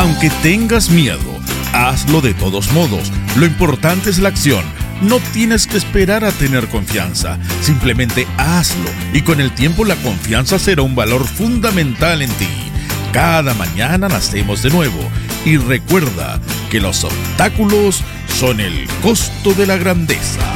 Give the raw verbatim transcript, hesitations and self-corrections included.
Aunque tengas miedo, hazlo de todos modos. Lo importante es la acción. No tienes que esperar a tener confianza. Simplemente hazlo y con el tiempo la confianza será un valor fundamental en ti. Cada mañana nacemos de nuevo y recuerda que los obstáculos son el costo de la grandeza.